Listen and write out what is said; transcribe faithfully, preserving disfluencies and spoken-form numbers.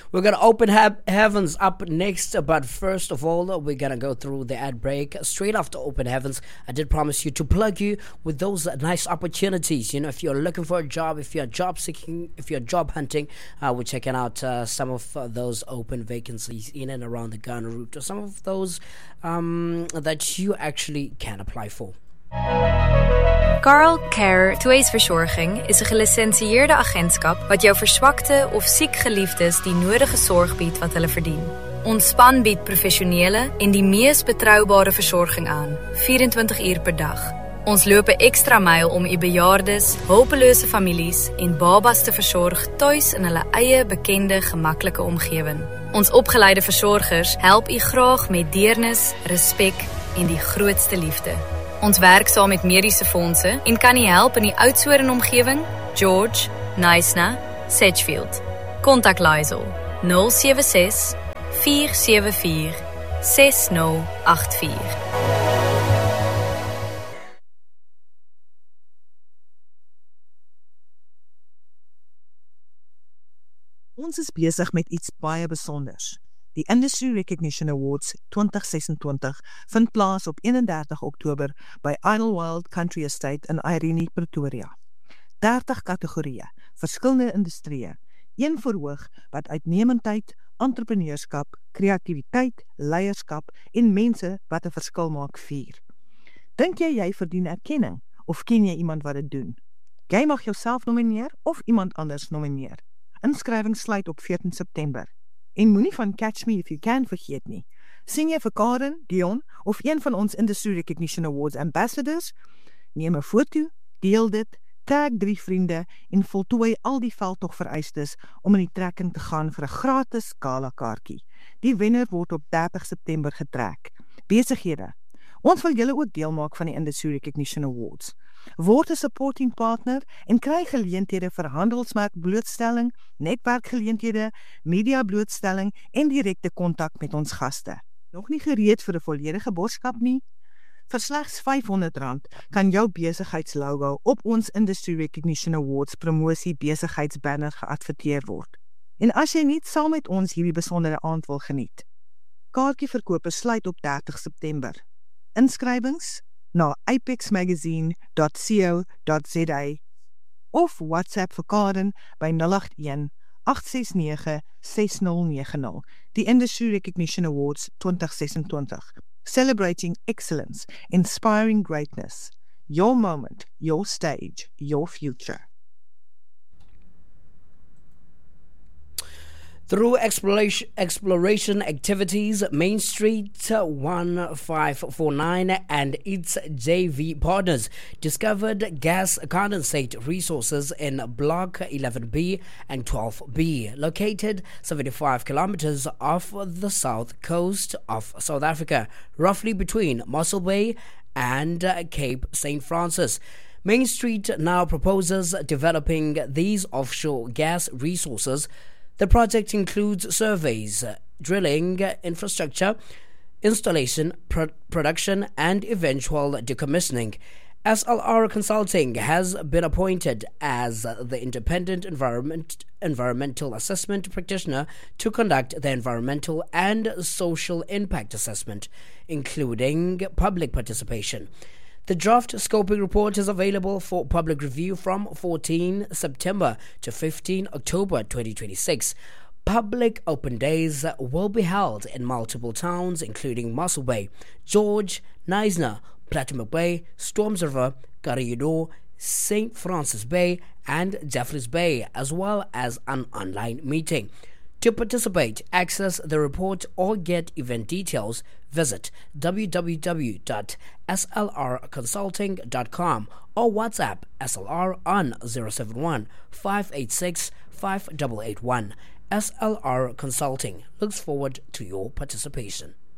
We're going to open he- heavens up next, but first of all, we're going to go through the ad break. Straight after open heavens, I did promise you to plug you with those nice opportunities. You know, if you're looking for a job, if you're job seeking, if you're job hunting, uh, we're checking out uh, some of uh, those open vacancies in and around the Ghana route, or some of those um, that you actually can apply for. Carl Care Tweesverzorging is een gelicentieerde agentskap wat jou verzwakte of ziek geliefdes die nodige zorg biedt wat hulle verdien. Ons span biedt professionele en die mees betrouwbare verzorging aan, vierentwintig uur per dag. Ons loop 'n ekstra myl om u bejaardes, hulpeloze families en babas te verzorg tuis in hulle eie bekende, gemaklike omgewing. Ons opgeleide versorgers help u graag met deernis, respek en die grootste liefde. Ons werk saam met mediese fondse en kan u help in die Oudtshoorn omgewing, George, Knysna, Sedgefield. Kontak Lysel nul sewe ses, vier sewe vier, ses nul agt vier. Ons is besig met iets baie besonders. Die Industry Recognition Awards twintig sesentwintig vind plaas op eenendertig Oktober by Idlewild Country Estate in Irene, Pretoria. dertig kategorieë, verskillende industrieë, een verhoog wat uitnemendheid, entrepreneurskap, kreatiwiteit, leierskap en mense wat 'n verskil maak vier. Dink jy jy verdien erkenning of ken jy iemand wat dit doen? Jy mag jouself nomineer of iemand anders nomineer. Inskrywing sluit op veertien September. En moenie van Catch Me If You Can vergeet nie. Sien jy vir Karen, Dion of een van ons Industry Recognition Awards ambassadors? Neem 'n foto, deel dit, tag drie vriende en voltooi al die veldtog vereistes om in die trekking te gaan vir 'n gratis gala kaartjie. Die wenner word op dertig September getrek. Besighede. Ons wil julle ook deel maak van die Industry Recognition Awards. Word 'n supporting partner en kry geleenthede vir handelsmerk blootstelling, netwerkgeleenthede, media blootstelling en direkte kontak met ons gaste. Nog nie gereed vir 'n volledige boodskap nie? Vir slegs vyfhonderd rand kan jou besigheidslogo op ons Industry Recognition Awards promosie besigheidsbanner geadverteer word. En as jy nie saam met ons hierdie besondere aand wil geniet, kaartjieverkope sluit op dertig September. Inskrywings na apex magazine dot co dot za of WhatsApp vir Karen by nul agt een, agt ses nege, ses nul nege nul. Die Industry Recognition Awards twintig sesentwintig. Celebrating excellence, inspiring greatness. Your moment, your stage, your future. Through exploration, exploration activities, Main Street one five four nine and its J V partners discovered gas condensate resources in Block eleven B and twelve B, located seventy-five kilometers off the south coast of South Africa, roughly between Mossel Bay and Cape Saint Francis. Main Street now proposes developing these offshore gas resources. The project includes surveys, drilling, infrastructure, installation, pro- production, and eventual decommissioning. S L R Consulting has been appointed as the independent environment, environmental assessment practitioner to conduct the environmental and social impact assessment, including public participation. The draft scoping report is available for public review from fourteen September to fifteen October twenty twenty-six. Public open days will be held in multiple towns, including Mossel Bay, George, Knysna, Platinum Bay, Storms River, Karido, Saint Francis Bay, and Jeffreys Bay, as well as an online meeting. To participate, access the report or get event details, visit w w w dot s l r consulting dot com or WhatsApp S L R on zero seven one, five eight six, five eight eight one. S L R Consulting looks forward to your participation.